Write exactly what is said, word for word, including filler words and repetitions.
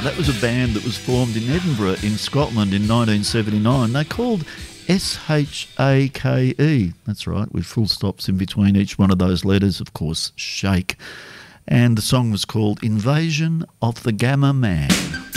That was a band that was formed in Edinburgh in Scotland in nineteen seventy-nine. They're called S H A K E. That's right, with full stops in between each one of those letters, of course, Shake. And the song was called Invasion of the Gamma Man.